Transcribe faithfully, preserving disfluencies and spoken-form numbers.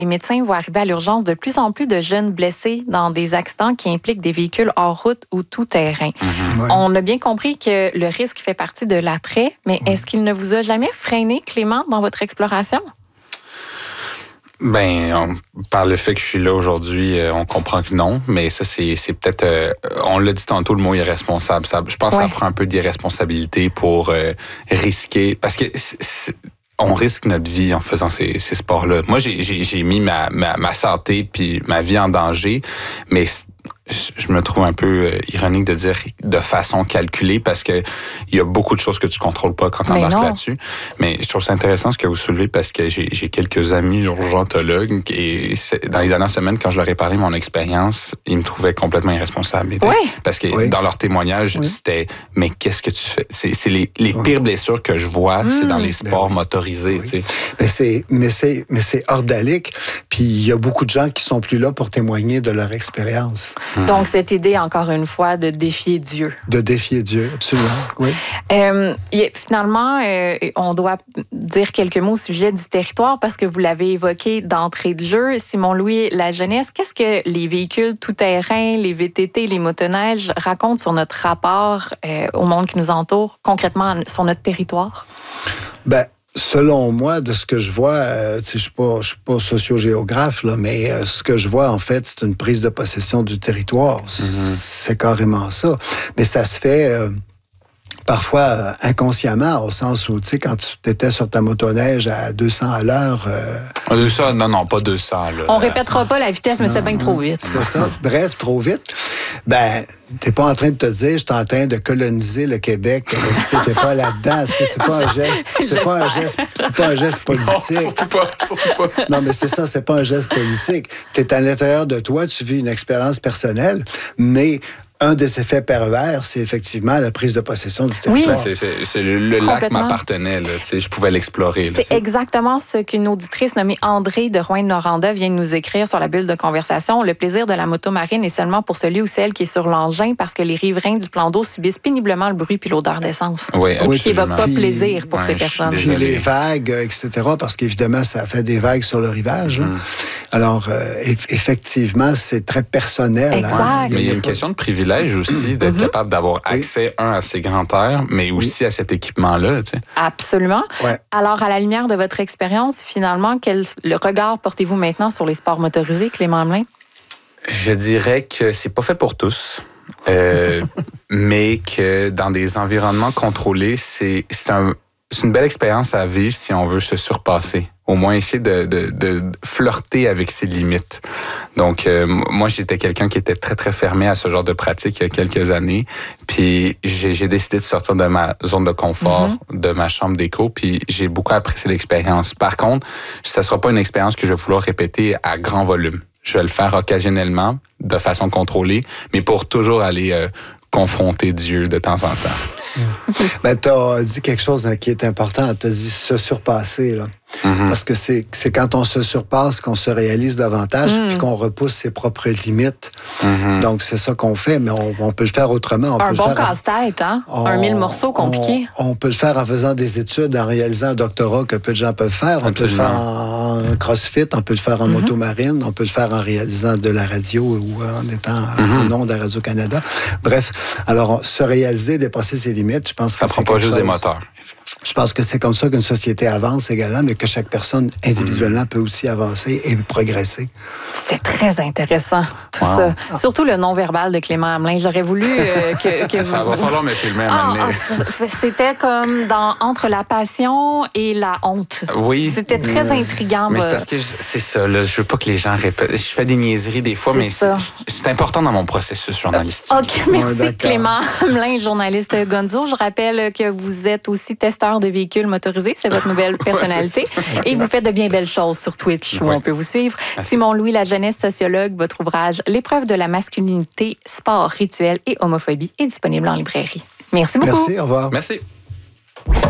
Les médecins voient arriver à l'urgence de plus en plus de jeunes blessés dans des accidents qui impliquent des véhicules hors route ou tout-terrain. Mm-hmm. Ouais. On a bien compris que le risque fait partie de l'attrait, mais mm-hmm. est-ce qu'il ne vous a jamais freiné, Clément, dans votre exploration? Ben, on, par le fait que je suis là aujourd'hui, euh, on comprend que non, mais ça, c'est, c'est peut-être... Euh, on l'a dit tantôt, le mot irresponsable. Ça, je pense ouais. que ça prend un peu d'irresponsabilité pour euh, risquer... Parce que... C'est, c'est, on risque notre vie en faisant ces, ces sports-là. Moi, j'ai, j'ai, j'ai mis ma, ma, ma santé puis ma vie en danger, mais je me trouve un peu ironique de dire de façon calculée parce que il y a beaucoup de choses que tu contrôles pas quand tu embarques là-dessus. Mais je trouve ça intéressant ce que vous soulevez parce que j'ai, j'ai quelques amis urgentologues et dans les dernières semaines, quand je leur ai parlé de mon expérience, ils me trouvaient complètement irresponsable. Oui. Parce que oui. dans leur témoignage, oui. c'était « Mais qu'est-ce que tu fais? » C'est, c'est les, les oui. pires blessures que je vois, mmh. c'est dans les sports ben oui. motorisés. Oui. Tu sais. Mais c'est, mais c'est, mais c'est ordalique. Puis il y a beaucoup de gens qui sont plus là pour témoigner de leur expérience. Mmh. Donc, cette idée, encore une fois, de défier Dieu. De défier Dieu, absolument, oui. Euh, finalement, euh, on doit dire quelques mots au sujet du territoire parce que vous l'avez évoqué d'entrée de jeu. Simon-Louis Lajeunesse, qu'est-ce que les véhicules tout-terrain, les V T T, les motoneiges racontent sur notre rapport euh, au monde qui nous entoure, concrètement sur notre territoire? Ben, selon moi, de ce que je vois, euh, je ne suis pas, je suis pas sociogéographe, là, mais euh, ce que je vois, en fait, c'est une prise de possession du territoire. Mm-hmm. C'est carrément ça. Mais ça se fait... Euh, parfois euh, inconsciemment, au sens où, tu sais, quand tu étais sur ta motoneige à deux cents à l'heure... Euh... deux cents, non, non, pas deux cents. Là. On répétera pas la vitesse, mais non, c'était bien trop vite. C'est ça. Bref, trop vite. Ben, t'es pas en train de te dire, je suis en train de coloniser le Québec. Tu sais, t'es pas là-dedans. Tu sais, c'est pas un geste... C'est pas un geste, c'est pas un geste politique. Non, surtout pas, surtout pas. Non, mais c'est ça, c'est pas un geste politique. T'es à l'intérieur de toi, tu vis une expérience personnelle, mais... Un des effets pervers, c'est effectivement la prise de possession du territoire. Oui. C'est, c'est, c'est le, le lac m'appartenait, là, je pouvais l'explorer. Là, c'est, c'est exactement ce qu'une auditrice nommée André de Rouyn-Noranda vient de nous écrire sur la bulle de conversation. Le plaisir de la moto marine est seulement pour celui ou celle qui est sur l'engin parce que les riverains du plan d'eau subissent péniblement le bruit puis l'odeur d'essence. Oui, Ce qui n'évoque pas puis, plaisir pour ouais, ces personnes. Puis les vagues, et cetera, parce qu'évidemment, ça fait des vagues sur le rivage. Mm. Alors, euh, effectivement, c'est très personnel. Exact. Hein. Mais il y a une question de privilège aussi, d'être mm-hmm. capable d'avoir accès, oui. un, à ces grands airs, mais aussi oui. à cet équipement-là. Tu sais. Absolument. Ouais. Alors, à la lumière de votre expérience, finalement, quel le regard portez-vous maintenant sur les sports motorisés, Clément Hamelin? Je dirais que c'est pas fait pour tous. Euh, mais que dans des environnements contrôlés, c'est, c'est, un, c'est une belle expérience à vivre si on veut se surpasser. Au moins essayer de, de, de flirter avec ses limites. Donc, euh, moi, j'étais quelqu'un qui était très, très fermé à ce genre de pratique il y a quelques années. Puis, j'ai, j'ai décidé de sortir de ma zone de confort, mm-hmm. de ma chambre d'écho, puis j'ai beaucoup apprécié l'expérience. Par contre, ça ne sera pas une expérience que je vais vouloir répéter à grand volume. Je vais le faire occasionnellement, de façon contrôlée, mais pour toujours aller euh, confronter Dieu de temps en temps. Ben, tu as dit quelque chose qui est important. Tu as dit se surpasser, là. Mm-hmm. Parce que c'est, c'est quand on se surpasse qu'on se réalise davantage mm. puis qu'on repousse ses propres limites. Mm-hmm. Donc, c'est ça qu'on fait, mais on, on peut le faire autrement. On un peut bon le faire casse-tête, hein? On, un mille morceaux compliqué. On, on peut le faire en faisant des études, en réalisant un doctorat que peu de gens peuvent faire. On Absolument. Peut le faire en, en crossfit, on peut le faire en mm-hmm. motomarine, on peut le faire en réalisant de la radio ou en étant mm-hmm. en ondes à Radio-Canada. Bref, alors, se réaliser, dépasser ses limites, je pense que ça c'est prend pas juste chose. Des moteurs. Je pense que c'est comme ça qu'une société avance également, mais que chaque personne individuellement mmh. peut aussi avancer et progresser. C'était très intéressant, tout wow. ça. Ah. Surtout le non-verbal de Clément Hamelin. J'aurais voulu euh, que, que vous... Ça va falloir me filmer à un moment donné. Ah, c'était comme dans Entre la passion et la honte. Oui. C'était très mmh. intriguant. Mais bah... c'est parce que je, c'est ça, là, je veux pas que les gens répètent. Je fais des niaiseries des fois, c'est mais ça. c'est, c'est important dans mon processus journalistique. OK, merci ouais, Clément Hamelin, journaliste Gonzo. Je rappelle que vous êtes aussi testeur de véhicules motorisés. C'est votre nouvelle personnalité. ouais, et vous faites de bien belles choses sur Twitch où ouais. on peut vous suivre. Merci. Simon-Louis Lajeunesse, sociologue, votre ouvrage L'épreuve de la masculinité, sport, rituel et homophobie est disponible en librairie. Merci beaucoup. Merci, au revoir. Merci.